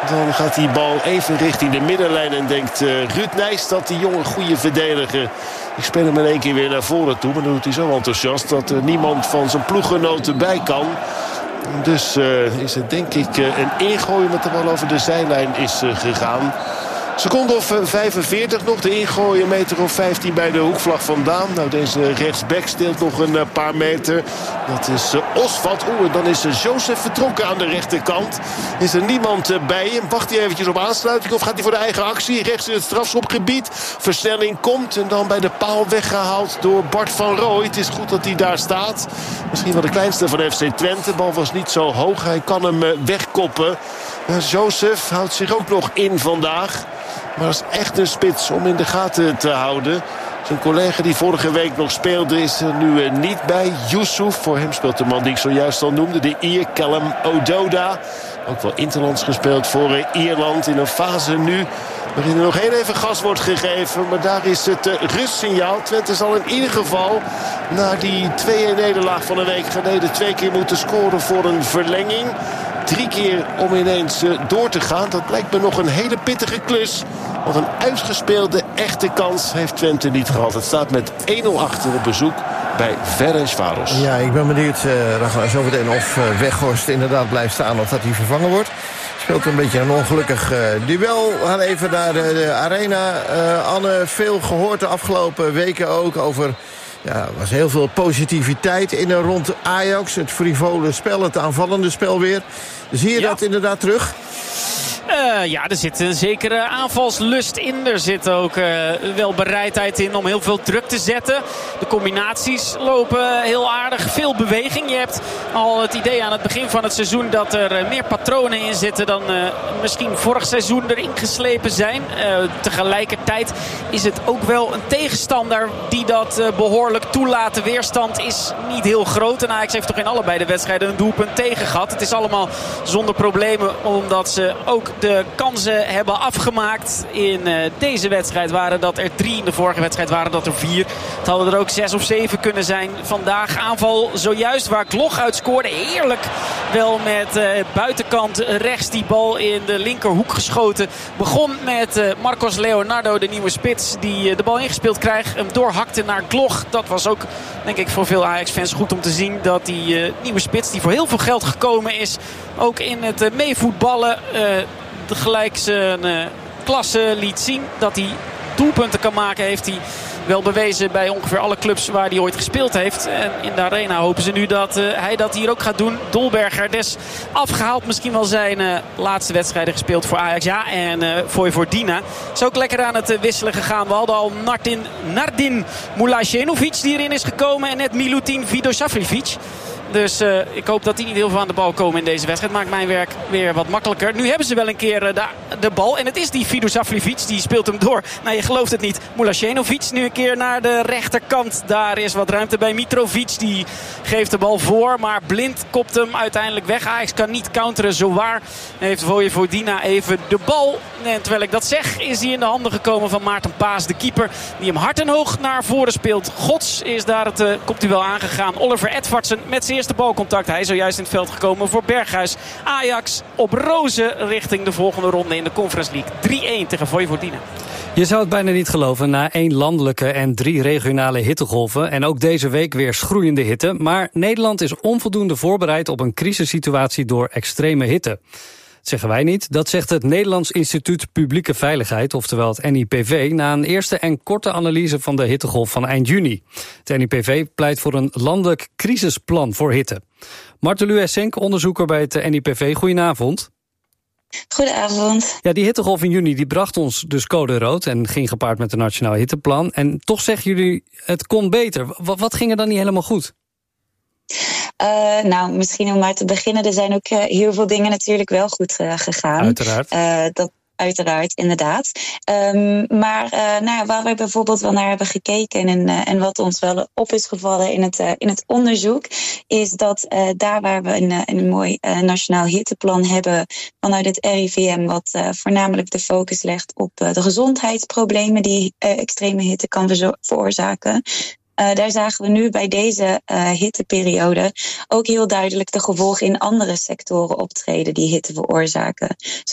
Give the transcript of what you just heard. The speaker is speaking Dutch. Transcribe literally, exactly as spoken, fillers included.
Dan gaat die bal even richting de middenlijn. En denkt uh, Ruud Nijs dat die jonge goede verdediger... ik speel hem in één keer weer naar voren toe. Maar dan doet hij zo enthousiast dat er niemand van zijn ploeggenoten bij kan. Dus uh, is het denk ik uh, een ingooi met de bal over de zijlijn is uh, gegaan. Seconde of vijfenveertig nog. De ingooien meter of vijftien bij de hoekvlag vandaan. Nou, deze rechtsback steelt nog een paar meter. Dat is uh, Osvat. Oeh, dan is uh, Joseph vertrokken aan de rechterkant. Is er niemand uh, bij hem. Wacht hij eventjes op aansluiting of gaat hij voor de eigen actie? Rechts in het strafschopgebied. Versnelling komt en dan bij de paal weggehaald door Bart van Rooij. Het is goed dat hij daar staat. Misschien wel de kleinste van F C Twente. De bal was niet zo hoog. Hij kan hem uh, wegkoppen. Uh, Joseph houdt zich ook nog in vandaag. Maar dat is echt een spits om in de gaten te houden. Zijn collega die vorige week nog speelde is er nu uh, niet bij. Yusuf, voor hem speelt de man die ik zojuist al noemde. De Ier, Callum Ododa. Ook wel interlands gespeeld voor uh, Ierland. In een fase nu waarin er nog heel even gas wordt gegeven. Maar daar is het uh, rustsignaal. Twente zal in ieder geval na die twee-een nederlaag van een week geleden... twee keer moeten scoren voor een verlenging. Drie keer om ineens uh, door te gaan. Dat lijkt me nog een hele pittige klus. Want een uitgespeelde echte kans heeft Twente niet gehad. Het staat met één nul achter op bezoek bij Ferencváros. Ja, ik ben benieuwd, uh, Ragnar, zo meteen of uh, Weghorst inderdaad blijft staan of dat hij vervangen wordt. Speelt een beetje een ongelukkig uh, duel. We gaan even naar de, de arena. Uh, Anne, veel gehoord de afgelopen weken ook over... Ja, er was heel veel positiviteit in en rond Ajax. Het frivole spel, het aanvallende spel weer. Zie je ja. dat inderdaad terug? Uh, ja, er zit een zekere aanvalslust in. Er zit ook uh, wel bereidheid in om heel veel druk te zetten. De combinaties lopen heel aardig. Veel beweging. Je hebt al het idee aan het begin van het seizoen dat er uh, meer patronen in zitten dan uh, misschien vorig seizoen erin geslepen zijn. Uh, tegelijkertijd is het ook wel een tegenstander die dat uh, behoorlijk toelaat. De weerstand is niet heel groot. En Ajax heeft toch in allebei de wedstrijden een doelpunt tegen gehad. Het is allemaal zonder problemen omdat ze ook de kansen hebben afgemaakt. In uh, deze wedstrijd waren dat er drie. In de vorige wedstrijd waren dat er vier. Het hadden er ook zes of zeven kunnen zijn. Vandaag aanval zojuist waar Gloch uitscoorde. Heerlijk wel met uh, buitenkant rechts die bal in de linkerhoek geschoten. Begon met uh, Marcos Leonardo, de nieuwe spits. Die uh, de bal ingespeeld krijgt. Hem doorhakte naar Gloch. Dat was ook denk ik voor veel Ajax-fans goed om te zien. Dat die uh, nieuwe spits die voor heel veel geld gekomen is. Ook in het uh, meevoetballen uh, gelijk zijn uh, klasse liet zien. Dat hij doelpunten kan maken, heeft hij wel bewezen bij ongeveer alle clubs waar hij ooit gespeeld heeft. En in de arena hopen ze nu dat uh, hij dat hier ook gaat doen. Dolberger des afgehaald. Misschien wel zijn uh, laatste wedstrijden gespeeld voor Ajax. Ja, en uh, Vojvodina is ook lekker aan het uh, wisselen gegaan. We hadden al Nardin, Nardin Mulajenovic die erin is gekomen. En net Milutin Vidosavljevic. Dus uh, ik hoop dat die niet heel veel aan de bal komen in deze wedstrijd. Maakt mijn werk weer wat makkelijker. Nu hebben ze wel een keer uh, de, de bal. En het is die Vidosavljevic. Die speelt hem door. Nou, je gelooft het niet. Mulajenovic nu een keer naar de rechterkant. Daar is wat ruimte bij Mitrovic. Die geeft de bal voor. Maar Blind kopt hem uiteindelijk weg. Ajax kan niet counteren. Zowaar heeft Vojvodina even de bal. En terwijl ik dat zeg, is hij in de handen gekomen van Maarten Paas, de keeper. Die hem hard en hoog naar voren speelt. Gods is daar het uh, komt hij wel aangegaan. Oliver Edvardsen met zijn eerste balcontact. Hij is zojuist in het veld gekomen voor Berghuis. Ajax op rozen richting de volgende ronde in de Conference League. drie-een tegen Vojvodina. Je zou het bijna niet geloven na één landelijke en drie regionale hittegolven. En ook deze week weer schroeiende hitte. Maar Nederland is onvoldoende voorbereid op een crisissituatie door extreme hitte. Dat zeggen wij niet. Dat zegt het Nederlands Instituut Publieke Veiligheid, oftewel het N I P V, na een eerste en korte analyse van de hittegolf van eind juni. Het N I P V pleit voor een landelijk crisisplan voor hitte. Martelu Essenk, onderzoeker bij het N I P V. Goedenavond. Goedenavond. Ja, die hittegolf in juni die bracht ons dus code rood en ging gepaard met een nationaal hitteplan. En toch zeggen jullie, het kon beter. Wat, wat ging er dan niet helemaal goed? Uh, nou, misschien om maar te beginnen. Er zijn ook uh, heel veel dingen natuurlijk wel goed uh, gegaan. Uiteraard. Uh, dat, uiteraard, inderdaad. Um, maar uh, nou ja, waar we bijvoorbeeld wel naar hebben gekeken en, uh, en wat ons wel op is gevallen in het, uh, in het onderzoek, is dat uh, daar waar we een, een mooi uh, nationaal hitteplan hebben vanuit het R I V M, wat uh, voornamelijk de focus legt op uh, de gezondheidsproblemen die uh, extreme hitte kan veroorzaken. Uh, daar zagen we nu bij deze uh, hitteperiode ook heel duidelijk de gevolgen in andere sectoren optreden die hitte veroorzaken. Zo